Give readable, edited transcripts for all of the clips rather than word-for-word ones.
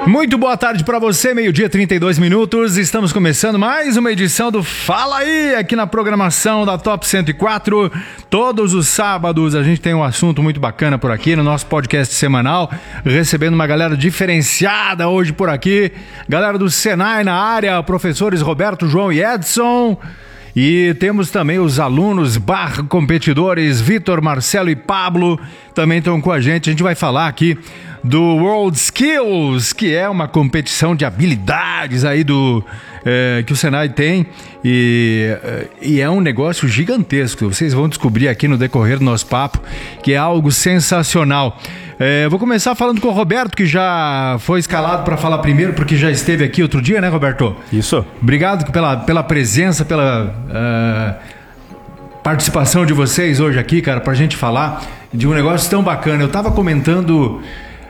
Muito boa tarde para você, meio-dia 32 minutos. Estamos começando mais uma edição do Fala Aí, aqui na programação da Top 104. Todos os sábados a gente tem um assunto muito bacana por aqui no nosso podcast semanal, recebendo uma galera diferenciada hoje por aqui. Galera do Senai na área, professores Roberto, João e Edson. E temos também os alunos competidores Vitor, Marcelo e Pablo também estão com a gente. A gente vai falar aqui do World Skills, que é uma competição de habilidades aí que o Senai tem e é um negócio gigantesco. Vocês vão descobrir aqui no decorrer do nosso papo que é algo sensacional. Vou começar falando com o Roberto, que já foi escalado para falar primeiro, porque já esteve aqui outro dia, né, Roberto? Isso. Obrigado pela presença, pela participação de vocês hoje aqui, cara, pra gente falar de um negócio tão bacana. Eu tava comentando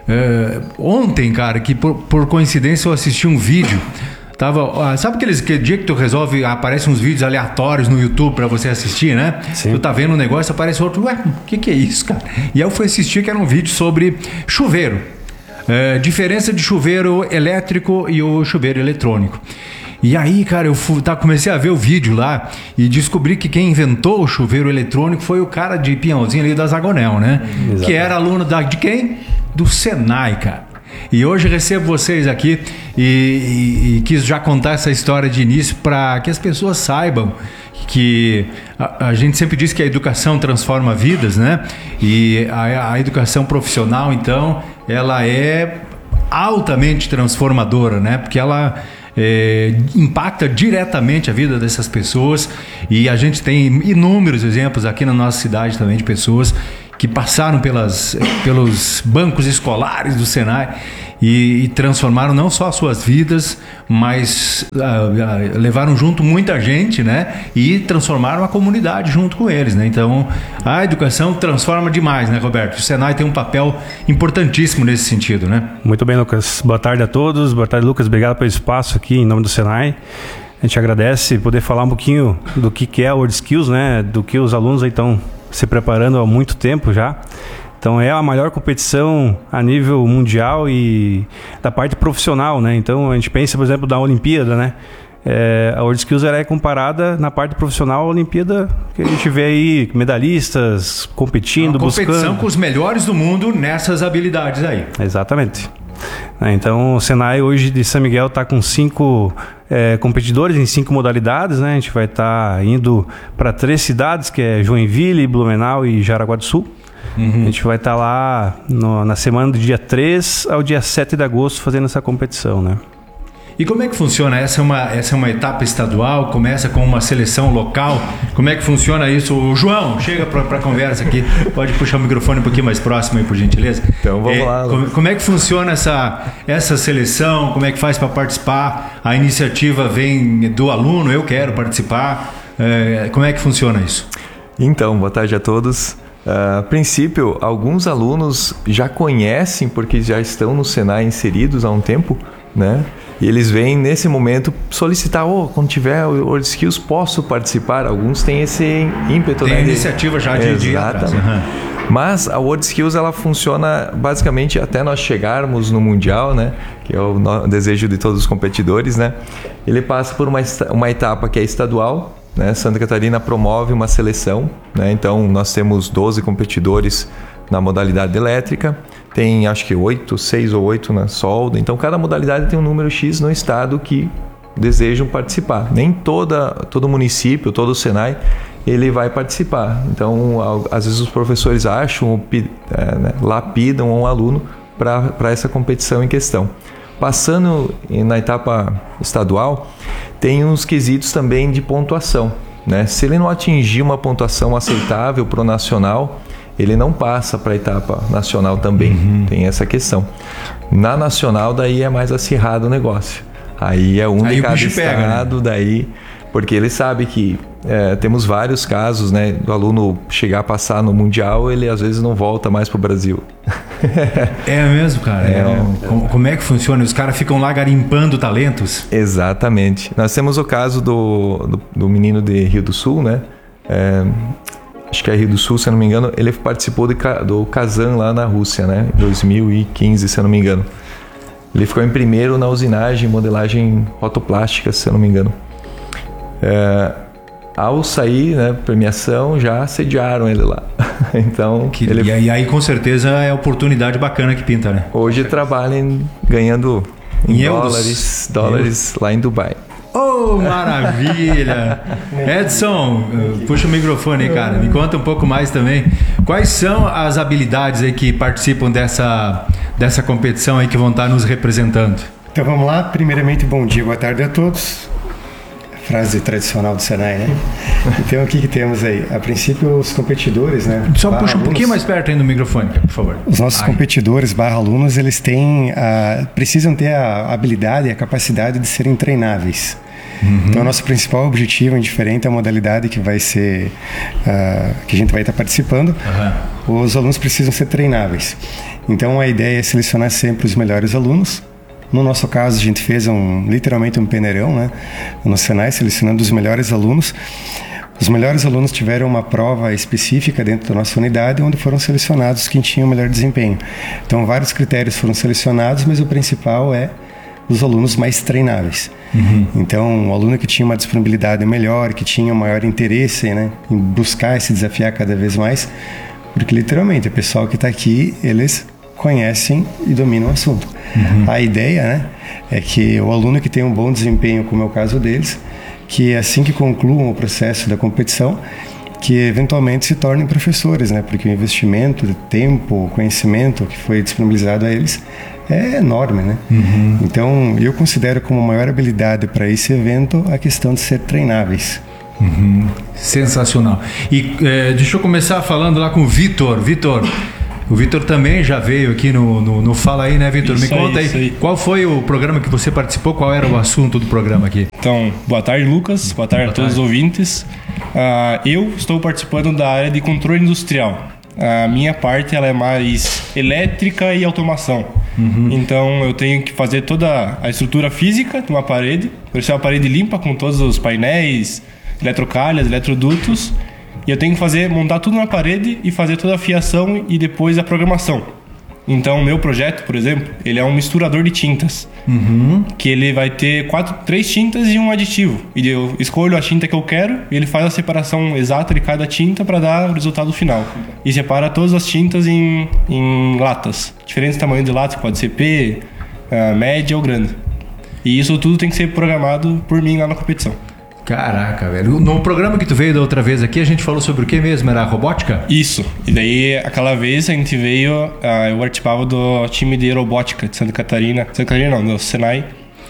ontem, cara, que por coincidência eu assisti um vídeo. Sabe que dia que tu resolve, aparecem uns vídeos aleatórios no YouTube pra você assistir, né? Sim. Tu tá vendo um negócio, aparece outro, o que é isso, cara? E aí eu fui assistir, que era um vídeo sobre chuveiro. Diferença de chuveiro elétrico e o chuveiro eletrônico. E aí, cara, eu comecei a ver o vídeo lá e descobri que quem inventou o chuveiro eletrônico foi o cara de Pinhalzinho ali da Zagonel, né? Exatamente. Que era aluno de quem? Do Senai, cara. E hoje recebo vocês aqui e quis já contar essa história de início para que as pessoas saibam que a gente sempre diz que a educação transforma vidas, né? E a educação profissional, então, ela é altamente transformadora, né? Porque ela impacta diretamente a vida dessas pessoas e a gente tem inúmeros exemplos aqui na nossa cidade também de pessoas que passaram pelos bancos escolares do Senai e transformaram não só as suas vidas, mas levaram junto muita gente, né? E transformaram a comunidade junto com eles, né? Então, a educação transforma demais, né, Roberto? O Senai tem um papel importantíssimo nesse sentido, né? Muito bem, Lucas. Boa tarde a todos. Boa tarde, Lucas. Obrigado pelo espaço aqui em nome do Senai. A gente agradece poder falar um pouquinho do que é a World Skills, né? Do que os alunos aí estão se preparando há muito tempo já. Então é a maior competição a nível mundial e da parte profissional, né? Então a gente pensa, por exemplo, da Olimpíada, né? A World Skills é comparada na parte profissional à Olimpíada, que a gente vê aí medalhistas competindo, buscando. Competição com os melhores do mundo nessas habilidades aí. Exatamente. Então o Senai hoje de São Miguel está com 5 competidores em 5 modalidades, né? A gente vai estar indo para 3 cidades, que é Joinville, Blumenau e Jaraguá do Sul. Uhum. A gente vai estar lá na semana do dia 3 ao dia 7 de agosto fazendo essa competição, né? E como é que funciona? Essa é uma etapa estadual, começa com uma seleção local. Como é que funciona isso? O João, chega para a conversa aqui. Pode puxar o microfone um pouquinho mais próximo aí, por gentileza. Então vamos lá. Como é que funciona essa seleção? Como é que faz para participar? A iniciativa vem do aluno, eu quero participar. Como é que funciona isso? Então, boa tarde a todos. A princípio, alguns alunos já conhecem, porque já estão no Senai inseridos há um tempo, né? E eles vêm nesse momento solicitar, quando tiver o World Skills, posso participar. Alguns têm esse ímpeto, tem né? Tem iniciativa já de ir atrás. Uhum. Mas a World Skills, ela funciona basicamente até nós chegarmos no Mundial, né? Que é o desejo de todos os competidores, né? Ele passa por uma etapa que é estadual, né? Santa Catarina promove uma seleção, né? Então nós temos 12 competidores na modalidade elétrica, tem acho que 6 ou 8 na solda, então cada modalidade tem um número X no estado que desejam participar. Nem todo município, todo o Senai, ele vai participar. Então às vezes os professores acham, lapidam um aluno para essa competição em questão. Passando na etapa estadual, tem uns quesitos também de pontuação, né? Se ele não atingir uma pontuação aceitável para o nacional, ele não passa para a etapa nacional também. Uhum. Tem essa questão. Na nacional, daí é mais acirrado o negócio. Aí é de cada estado, pega, né? Daí, porque ele sabe que temos vários casos, né, do aluno chegar a passar no Mundial, ele às vezes não volta mais para o Brasil. É mesmo, cara? Como é que funciona? Os caras ficam lá garimpando talentos? Exatamente. Nós temos o caso do menino de Rio do Sul, né? Acho que é Rio do Sul, se eu não me engano. Ele participou do Kazan lá na Rússia, né? Em 2015, se eu não me engano. Ele ficou em primeiro na usinagem, modelagem rotoplástica, se eu não me engano. Ao sair, né, premiação, já sediaram ele lá. Então, E aí, com certeza, é oportunidade bacana que pinta, né? Hoje trabalha ganhando em euros. dólares lá em Dubai. Oh, maravilha! Edson, puxa o microfone aí, cara. Me conta um pouco mais também. Quais são as habilidades aí que participam dessa competição aí que vão estar nos representando? Então vamos lá. Primeiramente, bom dia, boa tarde a todos. Frase tradicional do Senai, né? Então, o que temos aí? A princípio, os competidores, né? Só puxa um pouquinho mais perto aí do microfone, por favor. Os nossos competidores /alunos, eles precisam ter a habilidade e a capacidade de serem treináveis. Então, o nosso principal objetivo, indiferente à modalidade que vai ser, que a gente vai estar participando, os alunos precisam ser treináveis. Então, a ideia é selecionar sempre os melhores alunos. No nosso caso, a gente fez literalmente um peneirão, né, no Senai, selecionando os melhores alunos. Os melhores alunos tiveram uma prova específica dentro da nossa unidade, onde foram selecionados quem tinha o melhor desempenho. Então, vários critérios foram selecionados, mas o principal é os alunos mais treináveis. Então, o aluno que tinha uma disponibilidade melhor, que tinha um maior interesse, né, em buscar e se desafiar cada vez mais, porque literalmente o pessoal que está aqui, eles conhecem e dominam o assunto. A ideia, né, é que o aluno que tem um bom desempenho, como é o caso deles, que assim que concluam o processo da competição, que eventualmente se tornem professores, né, porque o investimento de tempo, conhecimento que foi disponibilizado a eles é enorme, né? Então, eu considero como maior habilidade para esse evento a questão de ser treináveis. Sensacional. E deixa eu começar falando lá com o Vitor. O Vitor também já veio aqui no Fala Aí, né, Vitor? Me conta aí, qual foi o programa que você participou? Qual era o assunto do programa aqui? Então, boa tarde, Lucas. Boa tarde a todos os ouvintes. Eu estou participando da área de controle industrial. A minha parte ela é mais elétrica e automação. Então, eu tenho que fazer toda a estrutura física de uma parede. Por isso é uma parede limpa com todos os painéis, eletrocalhas, eletrodutos. E eu tenho que montar tudo na parede e fazer toda a fiação e depois a programação. Então, o meu projeto, por exemplo, ele é um misturador de tintas. Que ele vai ter 3 tintas e um aditivo. E eu escolho a tinta que eu quero e ele faz a separação exata de cada tinta para dar o resultado final. E separa todas as tintas em latas. Diferentes tamanhos de lata, pode ser P, média ou grande. E isso tudo tem que ser programado por mim lá na competição. Caraca, velho. No programa que tu veio da outra vez aqui, a gente falou sobre o que mesmo? Era a robótica? Isso. E daí, aquela vez a gente veio, eu participava do time de aerobótica de Santa Catarina. Santa Catarina não, do Senai.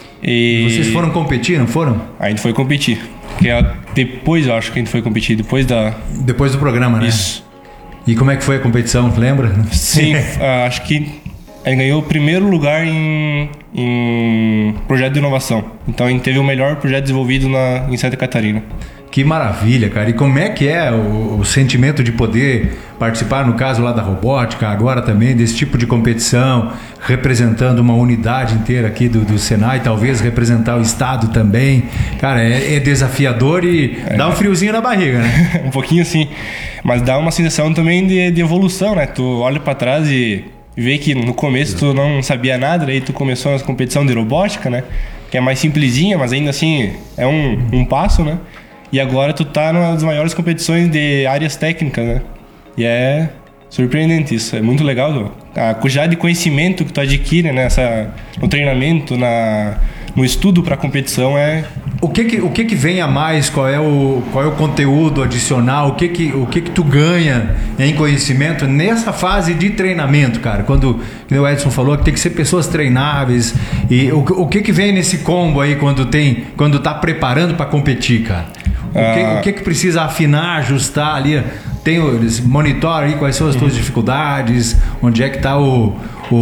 E vocês foram competir, não foram? A gente foi competir. Porque depois, eu acho que a gente foi competir, depois do programa, né? Isso. E como é que foi a competição, lembra? Sim, acho que a gente ganhou o primeiro lugar em projeto de inovação. Então a gente teve o melhor projeto desenvolvido em Santa Catarina. Que maravilha, cara. E como é que é o sentimento de poder participar, no caso lá da robótica, agora também desse tipo de competição, representando uma unidade inteira aqui do Senai, talvez representar o estado também. Cara, é desafiador e dá um friozinho na barriga, né? Um pouquinho sim, mas dá uma sensação também de evolução, né? Tu olha pra trás e vê que no começo tu não sabia nada, aí tu começou na competição de robótica, né? Que é mais simplesinha, mas ainda assim é um passo, né? E agora tu tá numa das maiores competições de áreas técnicas, né? E é surpreendente isso, é muito legal. A quantidade de conhecimento que tu adquire, né? No treinamento, no estudo para competição é... O que vem a mais? Qual é o conteúdo adicional? O que tu ganha em conhecimento nessa fase de treinamento, cara? Quando o Edson falou que tem que ser pessoas treináveis. E o que vem nesse combo aí quando tá preparando para competir, cara? O que precisa afinar, ajustar ali? Monitora aí quais são as tuas dificuldades, onde é que tá o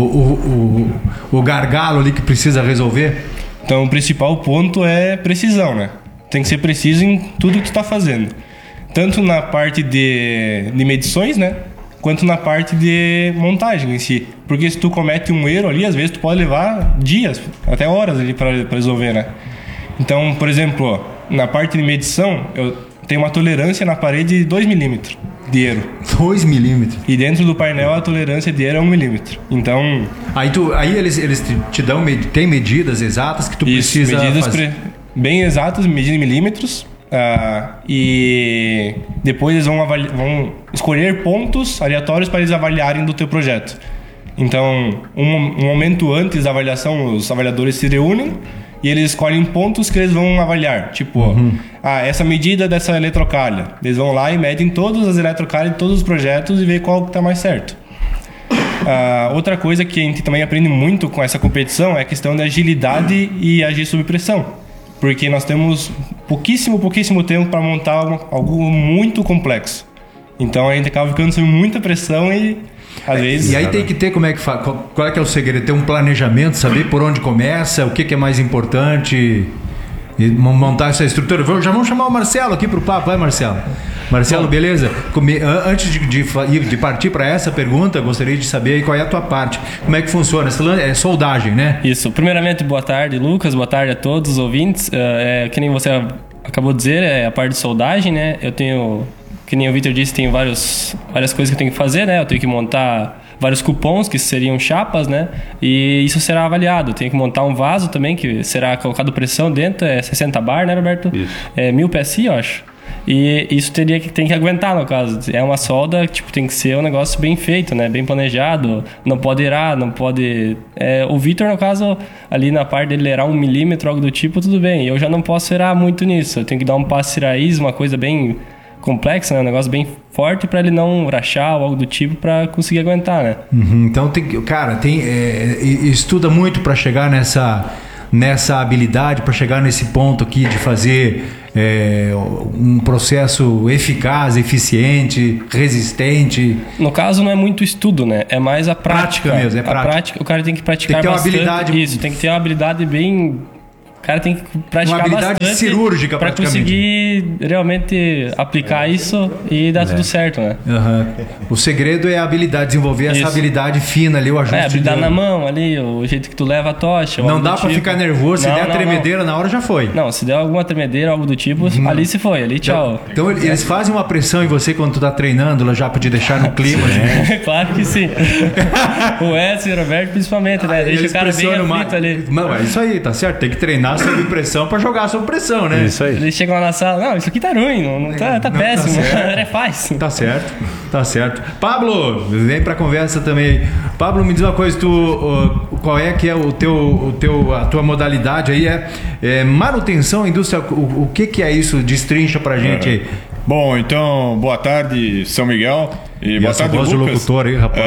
gargalo ali que precisa resolver? Então, o principal ponto é precisão, né? Tem que ser preciso em tudo que tu está fazendo. Tanto na parte de medições, né? Quanto na parte de montagem em si. Porque se tu comete um erro ali, às vezes tu pode levar dias, até horas ali para resolver, né? Então, por exemplo, na parte de medição, tem uma tolerância na parede de 2 milímetros de erro. 2 milímetros. E dentro do painel a tolerância de erro é 1 milímetro. Então... Aí eles te dão... Tem medidas exatas que tu precisa medidas fazer. Bem exatas, medidas em milímetros. E depois eles vão escolher pontos aleatórios para eles avaliarem do teu projeto. Então, um momento antes da avaliação, os avaliadores se reúnem e eles escolhem pontos que eles vão avaliar. Tipo, essa medida dessa eletrocalha. Eles vão lá e medem todas as eletrocalhas de todos os projetos e ver qual que está mais certo. Outra coisa que a gente também aprende muito com essa competição é a questão da agilidade e agir sob pressão. Porque nós temos pouquíssimo tempo para montar algo muito complexo. Então a gente acaba ficando sob muita pressão e às vezes... E aí tem que ter qual é que é o segredo? Ter um planejamento, saber por onde começa, o que é mais importante, e montar essa estrutura. Já vamos chamar o Marcelo aqui para o papo, vai Marcelo. Marcelo, beleza? Antes de partir para essa pergunta, gostaria de saber aí qual é a tua parte. Como é que funciona? É soldagem, né? Isso. Primeiramente, boa tarde, Lucas. Boa tarde a todos os ouvintes. Que nem você acabou de dizer, é a parte de soldagem, né? Eu tenho, que nem o Victor disse, tem várias coisas que eu tenho que fazer, né? Eu tenho que montar vários cupons, que seriam chapas, né? E isso será avaliado. Eu tenho que montar um vaso também, que será colocado pressão dentro, 60 bar, né, Roberto? Isso. 1000 PSI, eu acho. E isso tem que aguentar, no caso. É uma solda, tipo, tem que ser um negócio bem feito, né? Bem planejado. Não pode irar, não pode... o Victor, no caso, ali na parte dele irar 1 milímetro, algo do tipo, tudo bem. Eu já não posso irar muito nisso. Eu tenho que dar um passe raiz, uma coisa bem complexa, né? Um negócio bem forte para ele não rachar ou algo do tipo para conseguir aguentar, né? Então, estuda muito para chegar nessa habilidade, para chegar nesse ponto aqui de fazer um processo eficaz, eficiente, resistente. No caso, não é muito estudo, né? É mais a prática. Mesmo, prática. O cara tem que praticar tem que ter bastante. Uma habilidade... Isso, tem que ter uma habilidade bem... O cara tem que praticar uma habilidade bastante cirúrgica para conseguir realmente aplicar isso e dar tudo certo, né? O segredo é a habilidade, desenvolver essa habilidade fina ali, o ajuste. Habilidade na mão ali, o jeito que tu leva a tocha. Não dá para ficar nervoso, se der tremedeira na hora já foi. Não, se der alguma tremedeira, algo do tipo, ali se foi, ali tchau. Então eles fazem uma pressão em você quando tu tá treinando, lá já pra te deixar no clima. Claro que sim. O Edson e o Roberto principalmente, né? Deixa o cara bem aflito ali. Não, é isso aí, tá certo, tem que treinar sob pressão pra jogar sob pressão, né? Isso aí. Eles chegam lá na sala, não, isso aqui tá ruim, tá péssimo, faz. Tá certo. Pablo, vem pra conversa também. Pablo, me diz uma coisa, qual é que é a tua modalidade aí? É manutenção industrial, o que é isso? Destrincha pra gente aí. Bom, então, boa tarde, São Miguel. E boa tarde, voz Lucas. Do locutor aí, rapaz.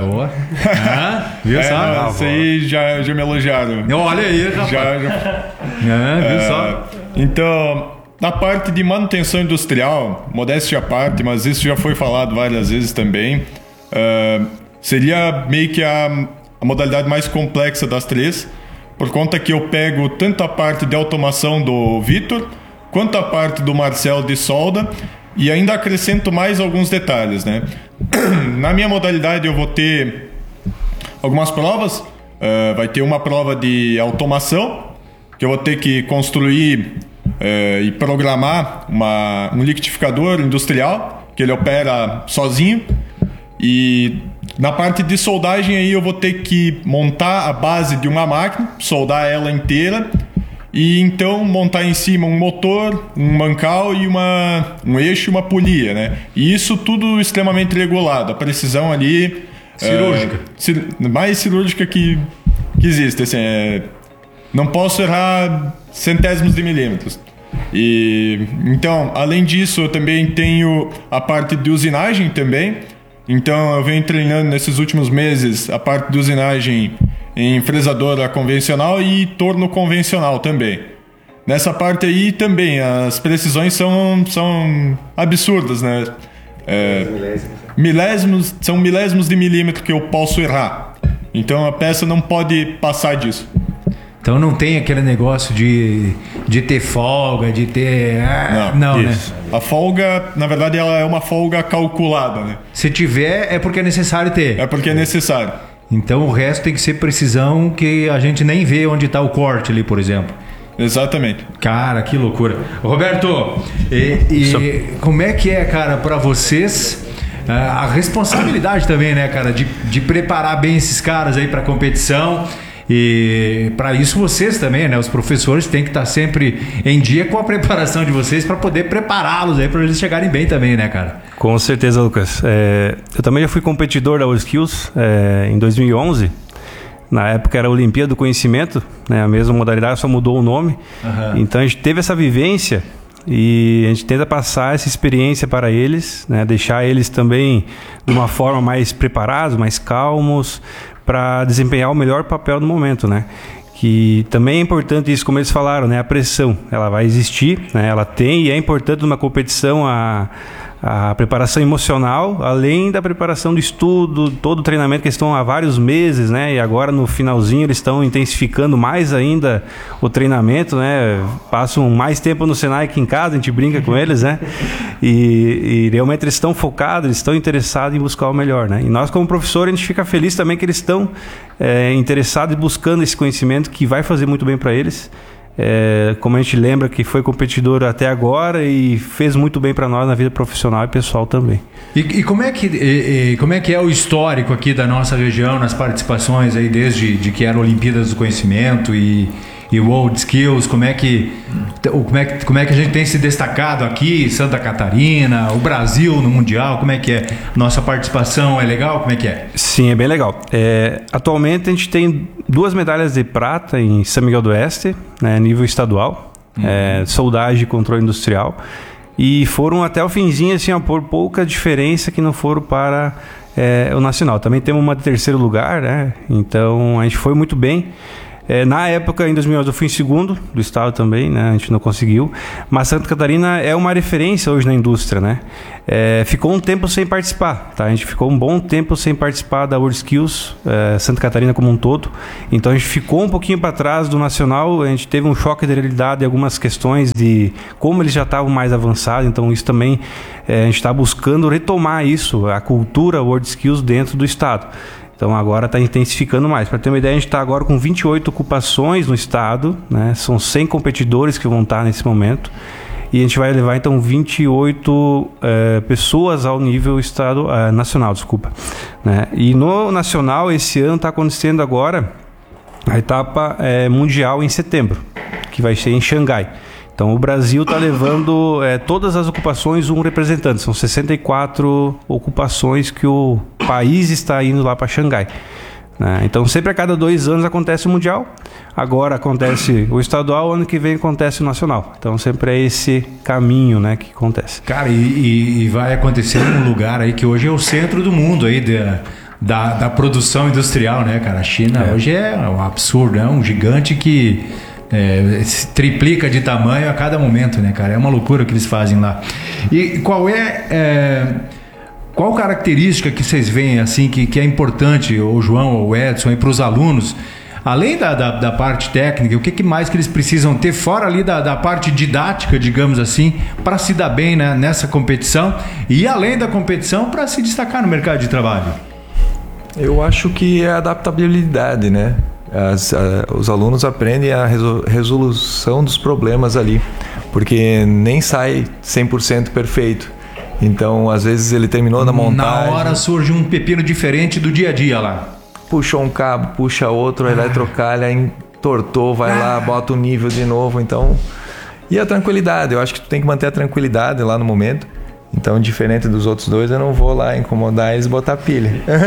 Viu só? Isso aí já me elogiaram. Olha aí, rapaz. Viu só? Então, na parte de manutenção industrial, modéstia à parte, mas isso já foi falado várias vezes também, seria meio que a modalidade mais complexa das três, por conta que eu pego tanto a parte de automação do Victor, quanto a parte do Marcel de solda, e ainda acrescento mais alguns detalhes, né? Na minha modalidade eu vou ter algumas provas. Vai ter uma prova de automação, que eu vou ter que construir e programar um liquidificador industrial, que ele opera sozinho. E na parte de soldagem aí eu vou ter que montar a base de uma máquina, soldar ela inteira, e então montar em cima um motor, um mancal e um eixo e uma polia, né? E isso tudo extremamente regulado. A precisão ali... Cirúrgica. Mais cirúrgica que existe. Assim, não posso errar centésimos de milímetros. E, então, além disso, eu também tenho a parte de usinagem também. Então, eu venho treinando nesses últimos meses a parte de usinagem em fresadora convencional e torno convencional também. Nessa parte aí também as precisões são absurdas, né? São milésimos de milímetro que eu posso errar. Então a peça não pode passar disso. Então não tem aquele negócio de ter folga, de ter... Não, né? A folga, na verdade, ela é uma folga calculada, né? Se tiver, é porque é necessário ter. É porque é necessário. Então o resto tem que ser precisão, que a gente nem vê onde está o corte ali, por exemplo. Exatamente. Cara, que loucura. Roberto, como é que é, cara, para vocês a responsabilidade também, né, cara, de preparar bem esses caras aí para competição? E para isso vocês também, né, os professores têm que estar sempre em dia com a preparação de vocês para poder prepará-los aí para eles chegarem bem também, né, cara? Com certeza, Lucas. Eu também já fui competidor da WorldSkills em 2011. Na época era a Olimpíada do Conhecimento, né, a mesma modalidade, só mudou o nome. Então a gente teve essa vivência e a gente tenta passar essa experiência para eles, né, deixar eles também de uma forma mais preparados, mais calmos, para desempenhar o melhor papel no momento, né? Que também é importante isso, como eles falaram, né? A pressão, ela vai existir, né? Ela tem, e é importante numa competição a preparação emocional, além da preparação do estudo, todo o treinamento que eles estão há vários meses, né? E agora no finalzinho eles estão intensificando mais ainda o treinamento, né? Passam mais tempo no Senai que em casa, a gente brinca com eles, né? E realmente eles estão focados, eles estão interessados em buscar o melhor, né? E nós como professor a gente fica feliz também que eles estão interessados e buscando esse conhecimento que vai fazer muito bem para eles. Como a gente lembra que foi competidor até agora e fez muito bem para nós na vida profissional e pessoal também. E como é que é o histórico aqui da nossa região nas participações aí desde que eram Olimpíadas do Conhecimento e WorldSkills? Como é que a gente tem se destacado aqui, Santa Catarina, o Brasil no Mundial? Como é que é? Nossa participação é legal? Como é que é? Sim, é bem legal. Atualmente a gente tem 2 medalhas de prata em São Miguel do Oeste, né, nível estadual, soldagem e controle industrial, e foram até o finzinho assim, por pouca diferença que não foram para o nacional. Também temos uma de 3º lugar, né? Então a gente foi muito bem. Na época, em 2011, eu fui em 2º do estado também, né? A gente não conseguiu. Mas Santa Catarina é uma referência hoje na indústria, né? Ficou um tempo sem participar, tá? A gente ficou um bom tempo sem participar da WorldSkills, Santa Catarina como um todo. Então a gente ficou um pouquinho para trás do nacional. A gente teve um choque de realidade em algumas questões de como eles já estavam mais avançados. Então isso também, a gente está buscando retomar isso, a cultura WorldSkills dentro do estado. Então agora está intensificando mais. Para ter uma ideia, a gente está agora com 28 ocupações no estado, né? São 100 competidores que vão estar nesse momento. E a gente vai levar então 28 pessoas ao nível nacional, desculpa. Né? E no nacional, esse ano está acontecendo agora a etapa mundial em setembro, que vai ser em Xangai. Então o Brasil está levando todas as ocupações um representante. São 64 ocupações que o país está indo lá para Xangai. Né? Então sempre a cada 2 anos acontece o Mundial. Agora acontece o estadual, ano que vem acontece o nacional. Então sempre é esse caminho, né, que acontece. Cara, e vai acontecer num lugar aí que hoje é o centro do mundo aí da produção industrial, né, cara? A China hoje é um absurdo, é um gigante que se triplica de tamanho a cada momento, né, cara? É uma loucura o que eles fazem lá. E qual característica que vocês veem assim que é importante, ou o João ou o Edson, para os alunos, além da parte técnica, o que mais que eles precisam ter fora ali da parte didática, digamos assim, para se dar bem, né, nessa competição e além da competição para se destacar no mercado de trabalho? Eu acho que é a adaptabilidade, né? Os alunos aprendem a resolução dos problemas ali, porque nem sai 100% perfeito. Então, às vezes ele terminou da montagem. Na hora surge um pepino diferente do dia a dia lá. Puxou um cabo, puxa outro, a eletrocalha entortou, vai lá, bota o nível de novo. Então, e a tranquilidade, eu acho que tu tem que manter a tranquilidade lá no momento. Então, diferente dos outros 2, eu não vou lá incomodar eles e botar pilha.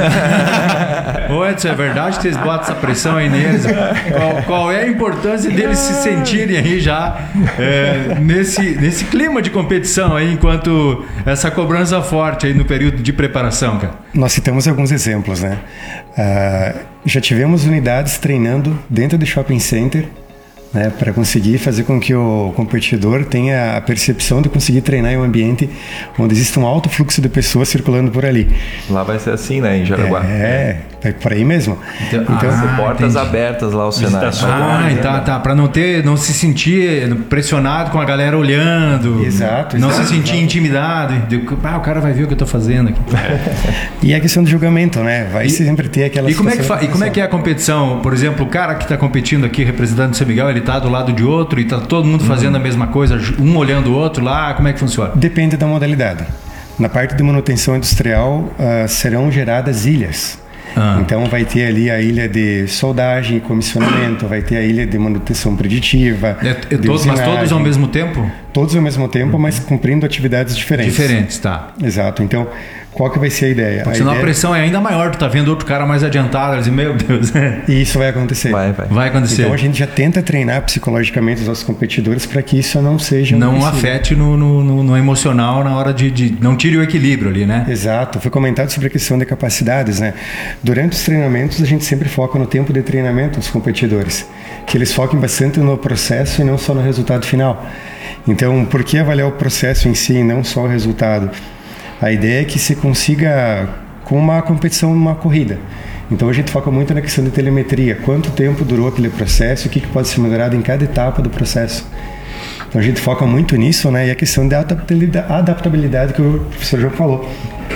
Ô Edson, é verdade que vocês botam essa pressão aí neles? Qual é a importância deles se sentirem aí já nesse clima de competição aí, enquanto essa cobrança forte aí no período de preparação, cara? Nós citamos alguns exemplos, né? Já tivemos unidades treinando dentro do shopping center, né, para conseguir fazer com que o competidor tenha a percepção de conseguir treinar em um ambiente onde existe um alto fluxo de pessoas circulando por ali. Lá vai ser assim, né, em Jaraguá. É por aí mesmo. Então portas abertas lá ao Senai. Tá. Para não se sentir pressionado com a galera olhando. Exato. Não se sentir intimidado. O cara vai ver o que eu tô fazendo aqui. E a questão do julgamento, né? Vai sempre ter aquela situação. E como é que é a competição? Por exemplo, o cara que está competindo aqui, representando o São Miguel, ele está do lado de outro e está todo mundo fazendo a mesma coisa, um olhando o outro lá? Como é que funciona? Depende da modalidade. Na parte de manutenção industrial, serão geradas ilhas. Então vai ter ali a ilha de soldagem e comissionamento, vai ter a ilha de manutenção preditiva. Mas todos ao mesmo tempo? Todos ao mesmo tempo, mas cumprindo atividades diferentes. Diferentes, tá. Exato. Então, qual que vai ser a ideia? Porque senão a pressão é ainda maior, tu tá vendo outro cara mais adiantado, e meu Deus. E isso vai acontecer. Vai acontecer. Então a gente já tenta treinar psicologicamente os nossos competidores para que isso não seja não afete no emocional na hora de não tire o equilíbrio ali, né? Exato. Foi comentado sobre a questão de capacidades, né? Durante os treinamentos a gente sempre foca no tempo de treinamento dos competidores, que eles foquem bastante no processo e não só no resultado final. Então, por que avaliar o processo em si e não só o resultado? A ideia é que se consiga com uma competição numa corrida. Então a gente foca muito na questão de telemetria. Quanto tempo durou aquele processo, o que pode ser melhorado em cada etapa do processo. Então a gente foca muito nisso, né? E a questão da adaptabilidade que o professor João falou.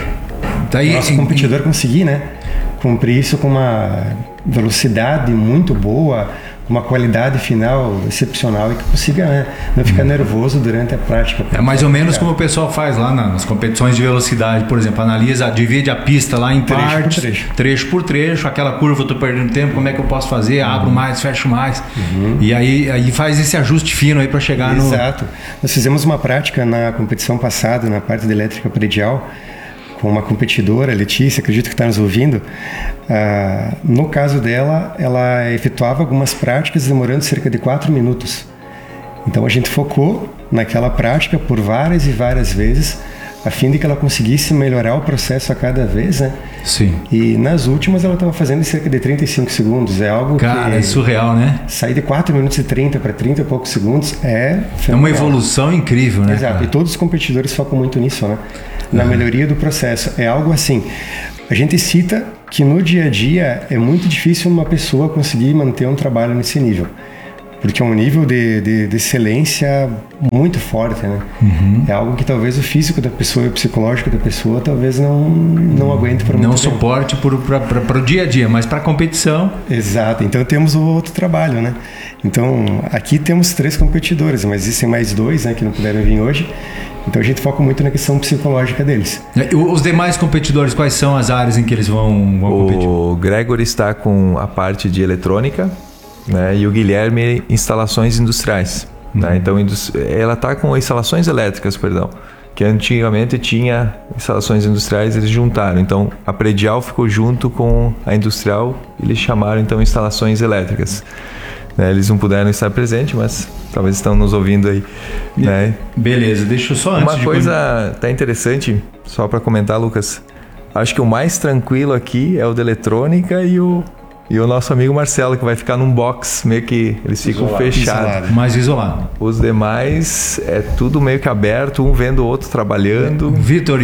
O nosso competidor conseguir, né, cumprir isso com uma velocidade muito boa, uma qualidade final excepcional e que consiga, né, não ficar nervoso durante a prática. É mais ou menos como o pessoal faz lá nas competições de velocidade, por exemplo, divide a pista lá em partes, trecho por trecho, aquela curva eu tô perdendo tempo, como é que eu posso fazer? Abro mais, fecho mais. E aí faz esse ajuste fino aí para chegar no... Exato. Nós fizemos uma prática na competição passada, na parte de elétrica predial, com uma competidora, Letícia, acredito que está nos ouvindo. No caso dela, ela efetuava algumas práticas demorando cerca de 4 minutos. Então a gente focou naquela prática por várias e várias vezes, a fim de que ela conseguisse melhorar o processo a cada vez, né? Sim. E nas últimas ela estava fazendo em cerca de 35 segundos. É algo Cara, é surreal, né? Sair de 4 minutos e 30 para 30 e poucos segundos é fenomenal. É uma evolução incrível, né? Exato. E todos os competidores focam muito nisso, né? Na melhoria do processo. É algo assim, a gente cita que no dia a dia é muito difícil uma pessoa conseguir manter um trabalho nesse nível, porque é um nível de excelência muito forte, né? É algo que talvez o físico da pessoa e o psicológico da pessoa talvez não aguente por muito tempo. Não suporte para o dia a dia, mas para a competição... Exato. Então temos o outro trabalho, né? Então aqui temos 3 competidores, mas existem mais 2, né, que não puderam vir hoje. Então a gente foca muito na questão psicológica deles. Os demais competidores, quais são as áreas em que eles vão competir? O Gregory está com a parte de eletrônica, né, e o Guilherme instalações industriais. Né? Então ela está com instalações elétricas, perdão, que antigamente tinha instalações industriais, eles juntaram. Então a predial ficou junto com a industrial, eles chamaram então instalações elétricas. Eles não puderam estar presentes, mas talvez estão nos ouvindo aí, né? Beleza, deixa eu só antes uma coisa tá interessante, só para comentar, Lucas. Acho que o mais tranquilo aqui é o da eletrônica e o nosso amigo Marcelo, que vai ficar num box, meio que eles ficam fechados. Mais isolado. Os demais é tudo meio que aberto, um vendo o outro trabalhando. Vitor,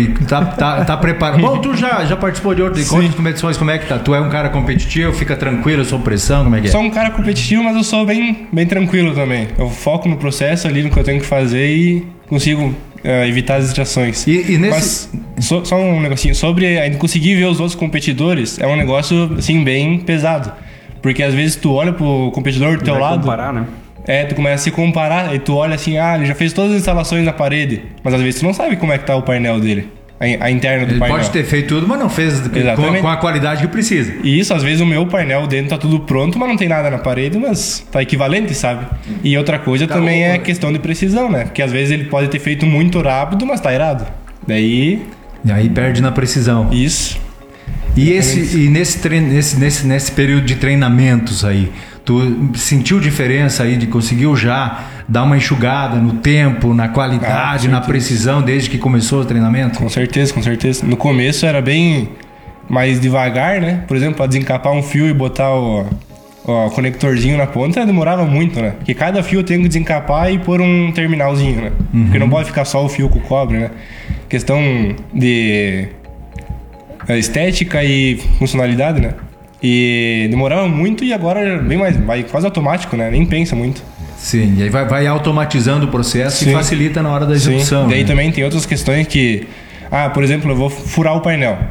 tá preparado? Bom, tu já participou de outras competições, como é que tá? Tu é um cara competitivo, fica tranquilo, sob pressão, como é que é? Sou um cara competitivo, mas eu sou bem tranquilo também. Eu foco no processo ali, no que eu tenho que fazer e consigo evitar as distrações. E nesse... Mas só um negocinho, sobre ainda conseguir ver os outros competidores, é um negócio assim bem pesado. Porque às vezes tu olha pro competidor do teu lado... comparar, né? Tu começa a se comparar e tu olha assim, ele já fez todas as instalações na parede, mas às vezes tu não sabe como é que tá o painel dele. A interna do ele painel. Pode ter feito tudo, mas não fez com a qualidade que precisa. E isso, às vezes o meu painel dentro tá tudo pronto, mas não tem nada na parede, mas tá equivalente, sabe? E outra coisa também é questão de precisão, né? Porque às vezes ele pode ter feito muito rápido, mas tá errado. E aí perde na precisão. Isso. E nesse período de treinamentos aí, tu sentiu diferença aí de conseguiu já dar uma enxugada no tempo, na qualidade, na precisão desde que começou o treinamento? Com certeza, com certeza. No começo era bem mais devagar, né? Por exemplo, para desencapar um fio e botar o conectorzinho na ponta demorava muito, né? Porque cada fio tem que desencapar e pôr um terminalzinho, né? Porque não pode ficar só o fio com o cobre, né? Questão de estética e funcionalidade, né? E demorava muito e agora bem mais, vai quase automático, né? Nem pensa muito. Sim, e aí vai automatizando o processo. Sim. E facilita na hora da execução. Sim. Daí né? também tem outras questões que... por exemplo, eu vou furar o painel.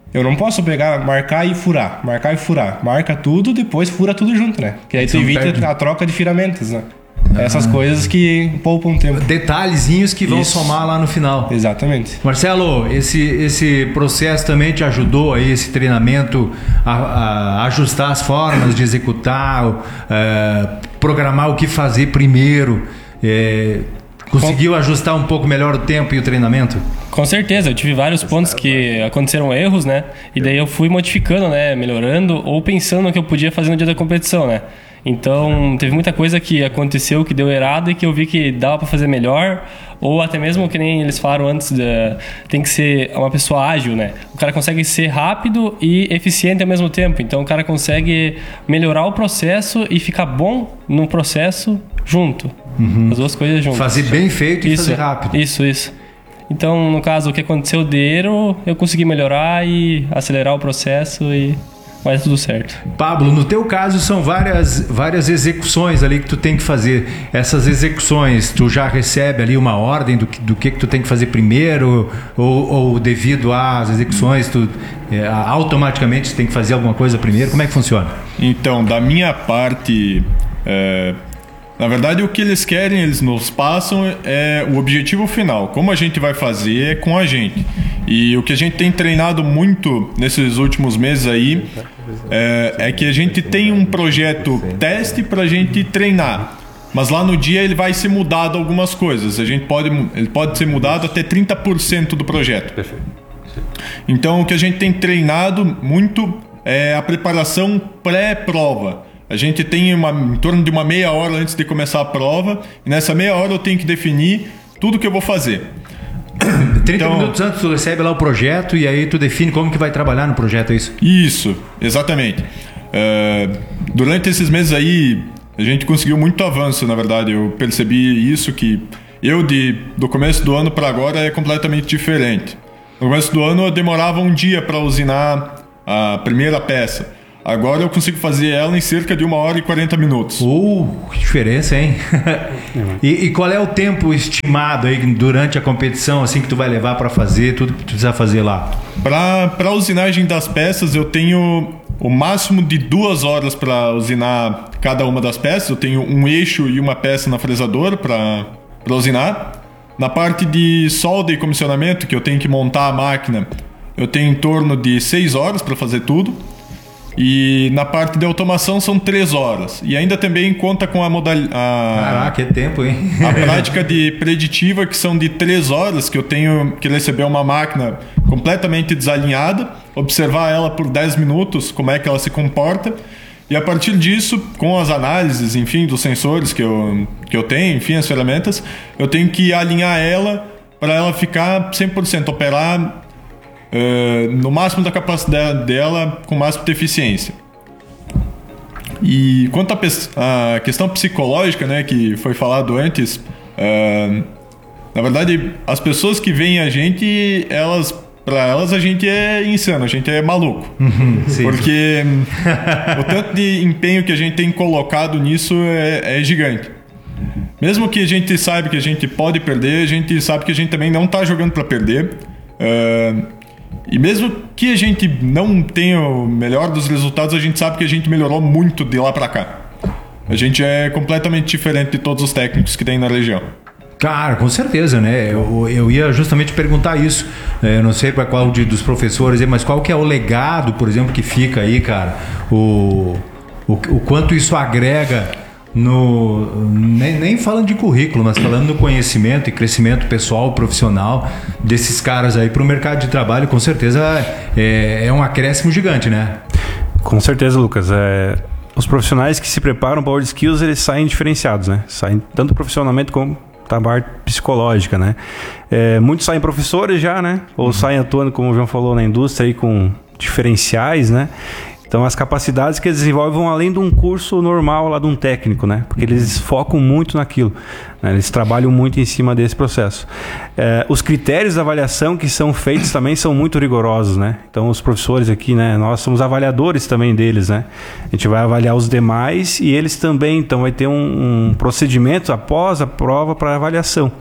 Eu não posso pegar, marcar e furar. Marca tudo, depois fura tudo junto, né? Que aí tu evita a troca de ferramentas, né? Essas coisas que poupam tempo. Detalhezinhos que vão somar lá no final. Exatamente. Marcelo, esse processo também te ajudou aí, esse treinamento, a ajustar as formas de executar, programar o que fazer primeiro. Conseguiu ajustar um pouco melhor o tempo e o treinamento? Com certeza, eu tive vários pontos que aconteceram erros, né? E daí eu fui modificando, né? Melhorando ou pensando no que eu podia fazer no dia da competição, né? Então, teve muita coisa que aconteceu que deu errado e que eu vi que dava para fazer melhor, ou até mesmo que nem eles falaram antes, tem que ser uma pessoa ágil, né? O cara consegue ser rápido e eficiente ao mesmo tempo, então o cara consegue melhorar o processo e ficar bom no processo junto. As duas coisas juntas. Fazer bem feito e fazer rápido. Isso. Então, no caso, o que aconteceu de erro, eu consegui melhorar e acelerar o processo e vai tudo certo. Pablo, no teu caso são várias execuções ali que tu tem que fazer. Essas execuções, tu já recebe ali uma ordem do que tu tem que fazer primeiro ou devido às execuções tu automaticamente tu tem que fazer alguma coisa primeiro? Como é que funciona? Então, da minha parte, na verdade o que eles querem, eles nos passam o objetivo final. Como a gente vai fazer é com a gente. E o que a gente tem treinado muito nesses últimos meses aí é que a gente tem um projeto teste para a gente treinar. Mas lá no dia ele vai ser mudado algumas coisas. Ele pode ser mudado até 30% do projeto. Perfeito. Então o que a gente tem treinado muito é a preparação pré-prova. A gente tem em torno de uma meia hora antes de começar a prova. E nessa meia hora eu tenho que definir tudo que eu vou fazer. 30 minutos antes tu recebe lá o projeto e aí tu define como que vai trabalhar no projeto, é isso? Isso, exatamente. Durante esses meses aí, a gente conseguiu muito avanço, na verdade. Eu percebi isso, que do começo do ano para agora é completamente diferente. No começo do ano eu demorava um dia para usinar a primeira peça. Agora eu consigo fazer ela em cerca de 1 hora e 40 minutos. Que diferença, hein? E qual é o tempo estimado aí durante a competição, assim, que tu vai levar para fazer tudo que tu precisa fazer lá? Para a usinagem das peças, eu tenho o máximo de 2 horas para usinar cada uma das peças. Eu tenho um eixo e uma peça na fresadora para usinar. Na parte de solda e comissionamento, que eu tenho que montar a máquina, eu tenho em torno de 6 horas para fazer tudo. E na parte de automação são 3 horas. E ainda também conta com a modalidade... Caraca, é tempo, hein? A prática de preditiva, que são de 3 horas, que eu tenho que receber uma máquina completamente desalinhada, observar ela por 10 minutos, como é que ela se comporta. E a partir disso, com as análises, enfim, dos sensores que eu tenho, enfim, as ferramentas, eu tenho que alinhar ela para ela ficar 100%, operar no máximo da capacidade dela, com o máximo de eficiência. E quanto à questão psicológica, né, que foi falado antes, na verdade, as pessoas que veem a gente, para elas a gente é insano, a gente é maluco. Porque o tanto de empenho que a gente tem colocado nisso é gigante. Mesmo que a gente saiba que a gente pode perder, a gente sabe que a gente também não está jogando para perder. E mesmo que a gente não tenha o melhor dos resultados, a gente sabe que a gente melhorou muito de lá para cá. A gente é completamente diferente de todos os técnicos que tem na região. Cara, com certeza, né? Eu ia justamente perguntar isso. Eu não sei para qual dos professores, mas qual que é o legado, por exemplo, que fica aí, cara? O quanto isso agrega nem falando de currículo, mas falando no conhecimento e crescimento pessoal, profissional desses caras aí para o mercado de trabalho, com certeza é um acréscimo gigante, né? Com certeza, Lucas. Os profissionais que se preparam para WorldSkills, eles saem diferenciados, né? Saem tanto profissionalmente como da parte psicológica, né? Muitos saem professores já, né? Ou saem atuando, como o João falou, na indústria aí com diferenciais, né? Então, as capacidades que eles desenvolvem vão além de um curso normal lá de um técnico, né? Porque eles focam muito naquilo, né? Eles trabalham muito em cima desse processo. Os critérios de avaliação que são feitos também são muito rigorosos, né? Então, os professores aqui, né? Nós somos avaliadores também deles, né? A gente vai avaliar os demais e eles também. Então, vai ter um procedimento após a prova para avaliação.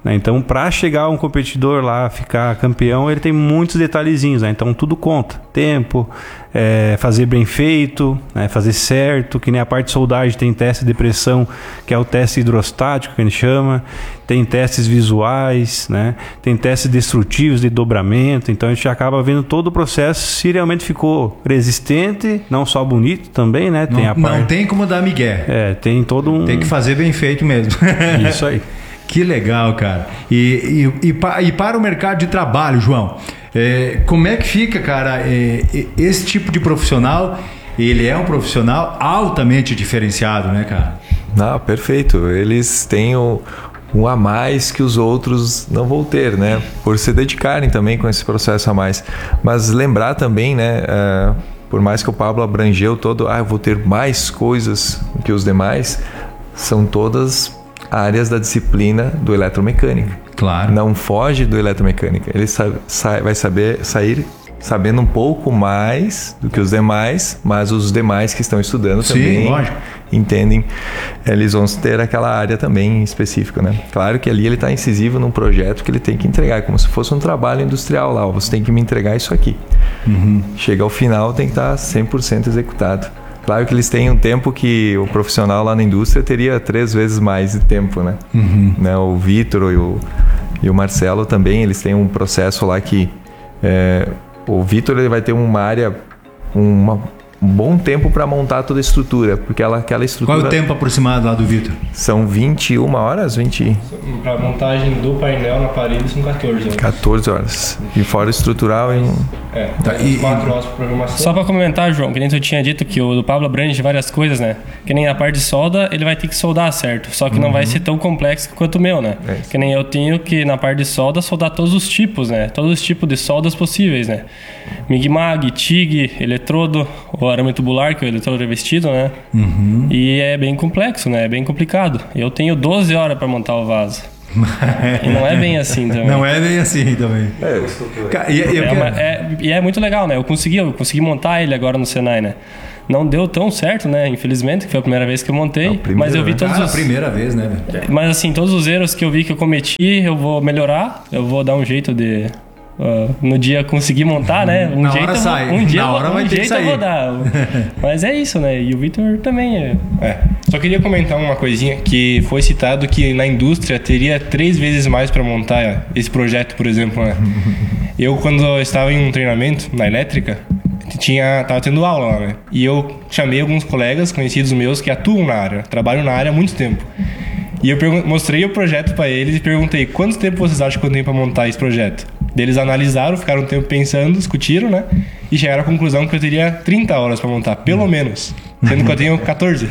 né? Então, para chegar um competidor lá, ficar campeão, ele tem muitos detalhezinhos, né? Então, tudo conta. Tempo, fazer bem feito, né? Fazer certo, que nem a parte de soldagem tem teste de pressão, que é o teste hidrostático, que a gente chama. Tem testes visuais, né? Tem testes destrutivos de dobramento. Então, a gente acaba vendo todo o processo, se realmente ficou resistente, não só bonito também, né? Tem não tem como dar migué. Tem todo um... Tem que fazer bem feito mesmo. Isso aí. Que legal, cara. E para o mercado de trabalho, João, como é que fica, cara, esse tipo de profissional? Ele é um profissional altamente diferenciado, né, cara? Não, perfeito. Eles têm um a mais que os outros não vão ter, né? Por se dedicarem também com esse processo a mais. Mas lembrar também, né? Por mais que o Pablo abrangeu todo, eu vou ter mais coisas que os demais, são todas áreas da disciplina do eletromecânica. Claro. Não foge do eletromecânica. Ele vai saber sair sabendo um pouco mais do que os demais, mas os demais que estão estudando também entendem. Eles vão ter aquela área também específica, né? Claro que ali ele está incisivo num projeto que ele tem que entregar, como se fosse um trabalho industrial lá. Você tem que me entregar isso aqui. Chega ao final, tem que estar 100% executado. Claro que eles têm um tempo que o profissional lá na indústria teria 3 vezes mais de tempo, né? Né? O Vitor e o Marcelo também, eles têm um processo lá que... o Vitor ele vai ter uma área, um bom tempo para montar toda a estrutura, porque aquela estrutura... Qual é o tempo aproximado lá do Vitor? São 21 horas, 20... Para a montagem do painel na parede são 14 horas. 14 horas. E fora o estrutural... E 4 horas para programação. Só para comentar, João, que nem tu tinha dito que o do Pablo abrange várias coisas, né? Que nem a parte de solda, ele vai ter que soldar, certo? Só que não vai ser tão complexo quanto o meu, né? Que nem eu tenho que, na parte de solda, soldar todos os tipos, né? Todos os tipos de soldas possíveis, né? MIG-MAG, TIG, eletrodo, o arame tubular, que é o eletrodo revestido, né? E é bem complexo, né? É bem complicado. Eu tenho 12 horas para montar o vaso. E não é bem assim também. Não é bem assim também. E é muito legal, né? Eu consegui montar ele agora no Senai, né? Não deu tão certo, né? Infelizmente, que foi a primeira vez que eu montei. Mas eu vi todos os... primeira vez, né? Mas assim, todos os erros que eu vi que eu cometi, eu vou melhorar. Eu vou dar um jeito de... no dia conseguir montar, né? Um jeito eu vou dar. Mas é isso, né? E o Vitor também Só queria comentar uma coisinha que foi citado que na indústria teria 3 vezes mais para montar esse projeto, por exemplo, né? Eu, quando eu estava em um treinamento na elétrica, tava tendo aula lá, né? E eu chamei alguns colegas conhecidos meus que atuam na área, trabalham na área há muito tempo. E eu mostrei o projeto para eles e perguntei: quanto tempo vocês acham que eu tenho para montar esse projeto? Eles analisaram, ficaram um tempo pensando, discutiram, né? E chegaram à conclusão que eu teria 30 horas para montar, pelo menos. Sendo que eu tenho 14.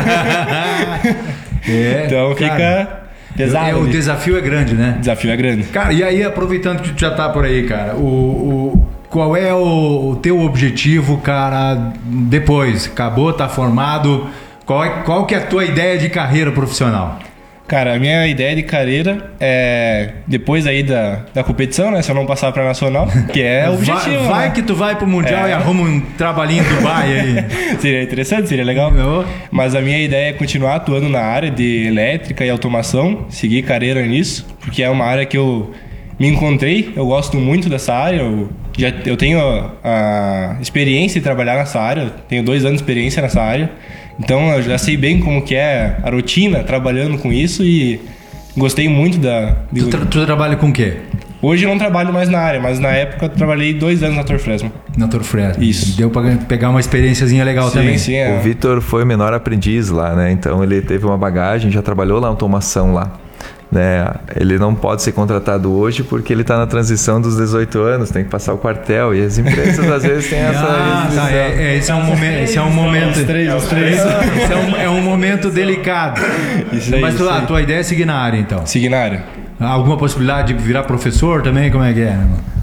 Então fica pesado. O desafio é grande, né? O desafio é grande. Cara, e aí, aproveitando que tu já tá por aí, cara, qual é o teu objetivo, cara, depois? Acabou, tá formado? Qual que é a tua ideia de carreira profissional? Cara, a minha ideia de carreira é depois aí da competição, né? Se eu não passar pra nacional, que é o objetivo. Vai, né? Que tu vai pro Mundial e arruma um trabalhinho em Dubai aí. Seria interessante, seria legal. Mas a minha ideia é continuar atuando na área de elétrica e automação, seguir carreira nisso, porque é uma área que eu me encontrei, eu gosto muito dessa área, eu tenho a experiência de trabalhar nessa área, tenho 2 anos de experiência nessa área. Então eu já sei bem como que é a rotina trabalhando com isso e gostei muito Tu trabalha com o quê? Hoje eu não trabalho mais na área, mas na época eu trabalhei 2 anos na Torfresma. Na Torfresma. Isso. Deu pra pegar uma experiênciazinha legal também. Sim, O Vitor foi o menor aprendiz lá, né? Então ele teve uma bagagem, já trabalhou na automação lá. Né? Ele não pode ser contratado hoje porque ele está na transição dos 18 anos, tem que passar o quartel e as empresas às vezes têm essa esse é um momento é um momento delicado. Isso aí, mas a tua ideia é seguir na área, então? Seguir na área. Alguma possibilidade de virar professor também? Como é que é?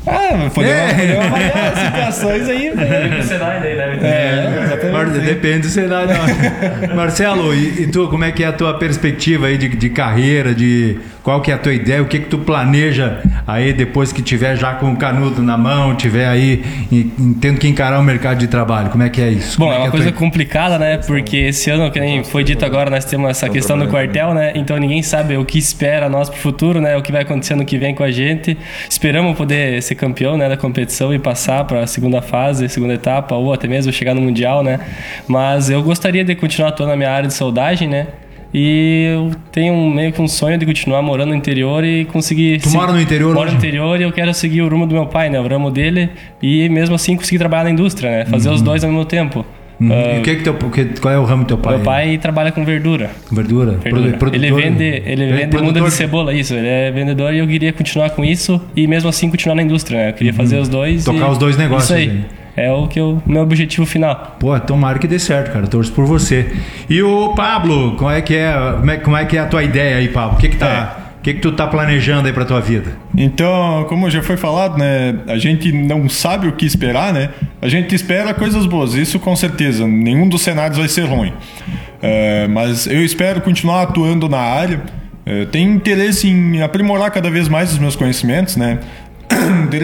Podemos avaliar as situações aí. O Senai daí deve Exatamente. Depende do cenário. Marcelo, e tu, como é que é a tua perspectiva aí de carreira, qual que é a tua ideia, o que tu planeja aí depois que tiver já com o canudo na mão, tiver aí tendo que encarar o mercado de trabalho, como é que é isso? Bom, é uma coisa complicada, né? Porque esse ano, que nem foi dito agora, nós temos essa questão do quartel, né? Então ninguém sabe o que espera nós pro futuro, né? O que vai acontecer no que vem com a gente. Esperamos poder ser campeão, né, da competição e passar para a segunda fase, segunda etapa, ou até mesmo chegar no Mundial, né? Mas eu gostaria de continuar atuando na minha área de soldagem, né? E eu tenho meio que um sonho de continuar morando no interior e conseguir... Tu mora no interior Moro hoje? no interior e eu quero seguir o rumo do meu pai, né? O ramo dele, e mesmo assim conseguir trabalhar na indústria, né? Fazer os dois ao mesmo tempo. E qual é o ramo do teu pai? Meu pai trabalha com verdura. Verdura? Produtor. Ele vende muda de cebola, isso. Ele é vendedor e eu queria continuar com isso e mesmo assim continuar na indústria, né? Eu queria fazer os dois. Tocar os dois negócios. Isso aí. É o meu objetivo final. Pô, tomara que dê certo, cara. Torço por você. E o Pablo, como é que é a tua ideia aí, Pablo? O que tu tá planejando aí pra tua vida? Então, como já foi falado, né, a gente não sabe o que esperar, né? A gente espera coisas boas, isso com certeza. Nenhum dos cenários vai ser ruim. Mas eu espero continuar atuando na área. Tenho interesse em aprimorar cada vez mais os meus conhecimentos, né? De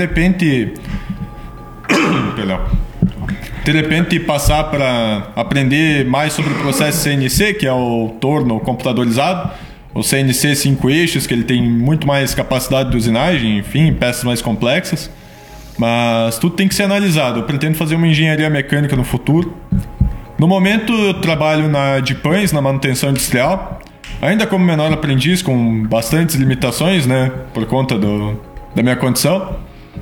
repente passar para aprender mais sobre o processo CNC, que é o torno computadorizado, o CNC 5 eixos, que ele tem muito mais capacidade de usinagem, enfim, peças mais complexas. Mas tudo tem que ser analisado. Eu pretendo fazer uma engenharia mecânica no futuro. No momento eu trabalho de pães, na manutenção industrial, ainda como menor aprendiz, com bastantes limitações, né, por conta da minha condição.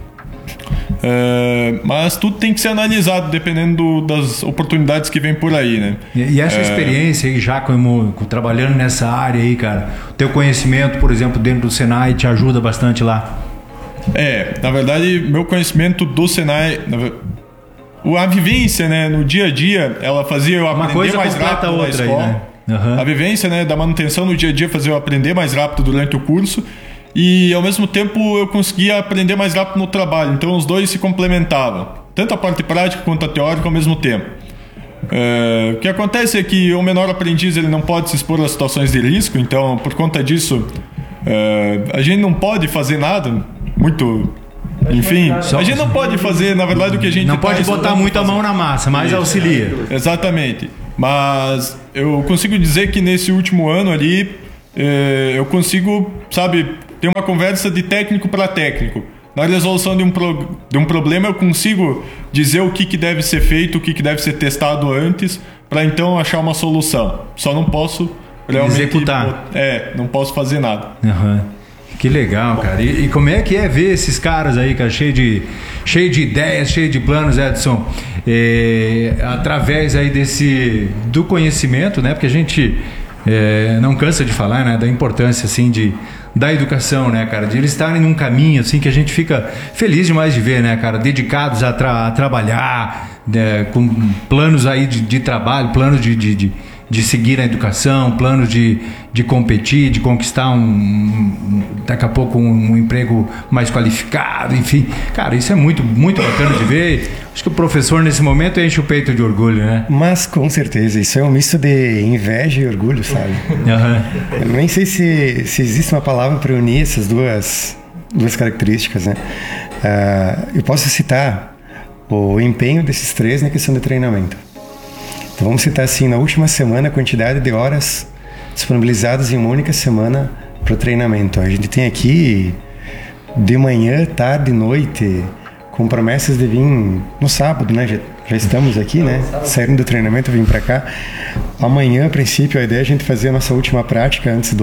Mas tudo tem que ser analisado dependendo das oportunidades que vem por aí, né? E essa experiência aí já trabalhando nessa área aí, cara, o teu conhecimento, por exemplo, dentro do Senai te ajuda bastante lá? Na verdade, meu conhecimento do Senai, a vivência, né, no dia a dia, ela fazia eu aprender mais rápido na escola. Aí, né? Uhum. A vivência, né, da manutenção no dia a dia fazia eu aprender mais rápido durante o curso. E ao mesmo tempo eu conseguia aprender mais rápido no trabalho. Então os dois se complementavam, tanto a parte prática quanto a teórica ao mesmo tempo. O que acontece é que o menor aprendiz ele não pode se expor a situações de risco. Então por conta disso a gente não pode fazer nada muito... Enfim, a gente não pode fazer, na verdade, o que a gente... Não pode botar muito a mão na massa, mas auxilia. Exatamente. Mas eu consigo dizer que nesse último ano ali eu consigo, sabe, ter uma conversa de técnico para técnico. Na resolução de um problema eu consigo dizer o que deve ser feito, o que deve ser testado antes, para então achar uma solução. Só não posso realmente executar. Não posso fazer nada. Uhum. Que legal, cara. E como é que é ver esses caras aí, cara, cheio de ideias, cheio de planos, Edson, através aí do conhecimento, né? Porque a gente não cansa de falar, né, da importância assim da educação, né, cara, de eles estarem num caminho assim que a gente fica feliz demais de ver, né, cara, dedicados a trabalhar, com planos aí de trabalho, planos de seguir a educação, planos de competir, de conquistar daqui a pouco um emprego mais qualificado, enfim. Cara, isso é muito, muito bacana de ver. Acho que o professor nesse momento enche o peito de orgulho, né? Mas com certeza, isso é um misto de inveja e orgulho, sabe? Uhum. Eu nem sei se existe uma palavra para unir essas duas características, né? Eu posso citar o empenho desses três na questão de treinamento. Então vamos citar assim, na última semana a quantidade de horas disponibilizadas em uma única semana para o treinamento. A gente tem aqui de manhã, tarde, noite, com promessas de vir no sábado, né? Já estamos aqui, né? Saindo do treinamento, vim para cá. Amanhã, a princípio, a ideia é a gente fazer a nossa última prática antes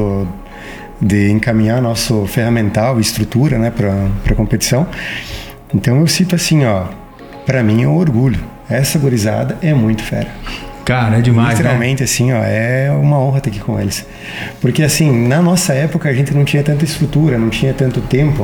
de encaminhar nosso ferramental e estrutura, né, para a competição. Então eu cito assim, para mim é um orgulho. Essa gurizada é muito fera. Cara, é demais, literalmente, né? assim, é uma honra estar aqui com eles. Porque, assim, na nossa época a gente não tinha tanta estrutura, não tinha tanto tempo.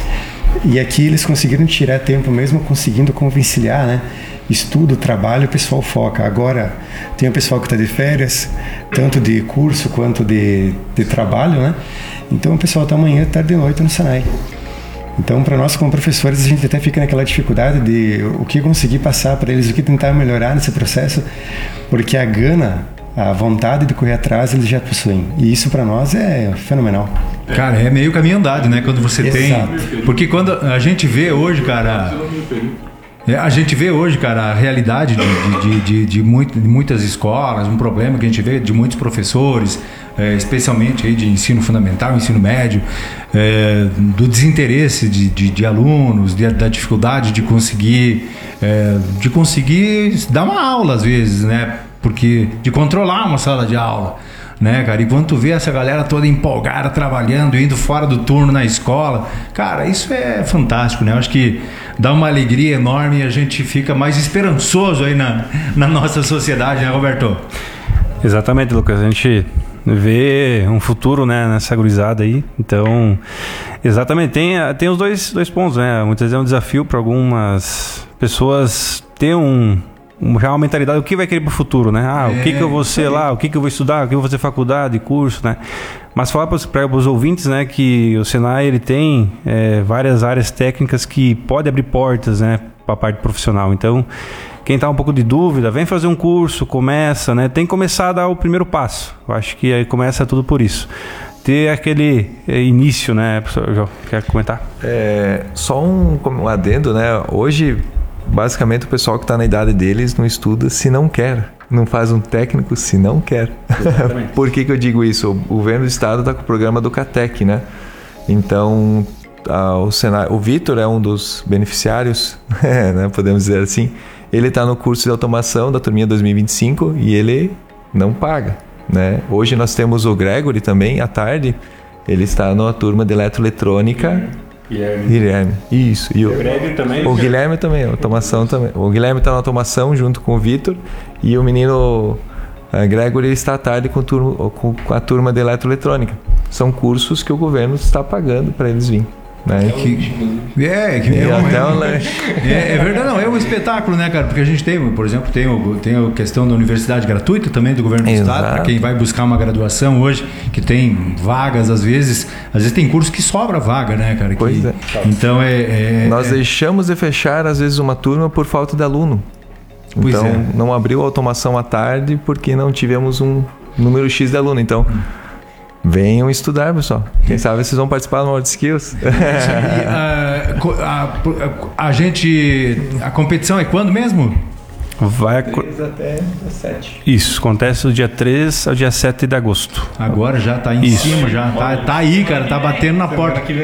E aqui eles conseguiram tirar tempo, mesmo conseguindo conciliar, né? Estudo, trabalho, o pessoal foca. Agora tem o pessoal que está de férias, tanto de curso quanto de trabalho, né? Então o pessoal está amanhã, tarde e noite no Senai. Então, para nós como professores, a gente até fica naquela dificuldade de o que conseguir passar para eles, o que tentar melhorar nesse processo, porque a gana, a vontade de correr atrás, eles já possuem. E isso para nós é fenomenal. Cara, é meio caminho andado, né? Quando você Exato. tem... Porque quando a gente vê hoje, cara... A gente vê hoje, cara, a realidade de muitas escolas, um problema que a gente vê de muitos professores, especialmente aí de ensino fundamental, ensino médio, do desinteresse de alunos, da dificuldade de conseguir dar uma aula às vezes, né? Porque de controlar uma sala de aula, né, cara? E quando tu vê essa galera toda empolgada, trabalhando, indo fora do turno na escola, cara, isso é fantástico, né? Eu acho que dá uma alegria enorme e a gente fica mais esperançoso aí na nossa sociedade, né, Roberto? Exatamente, Lucas. A gente vê um futuro, né, nessa gurizada aí. Então, exatamente, tem os dois pontos, né? Muitas vezes é um desafio para algumas pessoas ter já uma mentalidade, o que vai querer pro futuro, né? O que eu vou ser lá, o que eu vou estudar, o que eu vou fazer faculdade, curso, né? Mas falar para os ouvintes, né, que o Senai ele tem várias áreas técnicas que pode abrir portas, né, para a parte profissional. Então, quem tá um pouco de dúvida, vem fazer um curso, começa, né? Tem que começar a dar o primeiro passo. Eu acho que aí começa tudo por isso. Ter aquele início, né, professor João? Quer comentar? Só um adendo, né? Hoje, basicamente, o pessoal que está na idade deles não estuda se não quer. Não faz um técnico se não quer. Por que eu digo isso? O governo do estado está com o programa do CATEC, né? Então, o Vitor é um dos beneficiários, né? Podemos dizer assim. Ele está no curso de automação da turminha 2025 e ele não paga, né? Hoje nós temos o Gregory também, à tarde. Ele está na turma de eletroeletrônica. Guilherme. Isso. E o Guilherme também, automação também. O Guilherme está na automação junto com o Vitor e o menino Gregory está à tarde com a turma de eletroeletrônica. São cursos que o governo está pagando para eles virem. Né? É verdade, não, é um espetáculo, né, cara? Porque a gente tem, por exemplo, tem a questão da universidade gratuita também do governo do estado, para quem vai buscar uma graduação hoje, que tem vagas, às vezes tem curso que sobra vaga, né, cara? Pois é. Então nós deixamos de fechar, às vezes, uma turma por falta de aluno. Então, não abriu a automação à tarde porque não tivemos um número X de aluno. Então, venham estudar, pessoal. Quem sabe vocês vão participar do World Skills. A competição é quando mesmo? Vai 3 até 7. Isso, acontece do dia 3 ao dia 7 de agosto. Agora já tá em cima, já tá aí, cara, tá batendo na porta.